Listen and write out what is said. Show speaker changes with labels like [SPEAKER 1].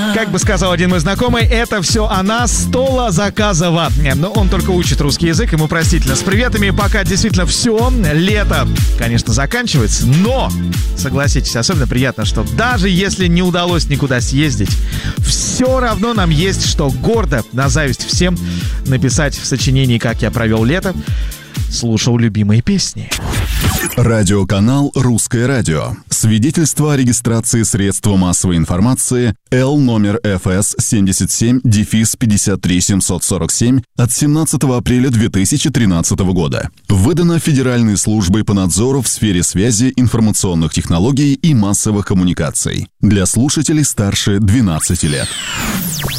[SPEAKER 1] Как бы сказал один мой знакомый, это все она, Стола Заказова. Но он только учит русский язык, ему простительно. С приветами, пока действительно все. Лето, конечно, заканчивается, но, согласитесь, особенно приятно, что даже если не удалось никуда съездить, все равно нам есть что гордо, на зависть всем, написать в сочинении «Как я провел лето», слушал любимые песни.
[SPEAKER 2] Радиоканал «Русское радио». Свидетельство о регистрации средства массовой информации Л номер ФС 77-53747 от 17 апреля 2013 года. Выдано Федеральной службой по надзору в сфере связи, информационных технологий и массовых коммуникаций. Для слушателей старше 12 лет.